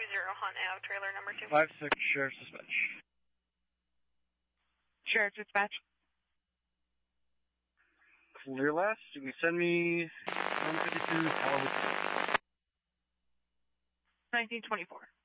Hunt Ave, trailer number 2. 5-6, Sheriff's Dispatch. Sheriff's Dispatch. Clear last. You can send me 152 Tower Hotel. 1924.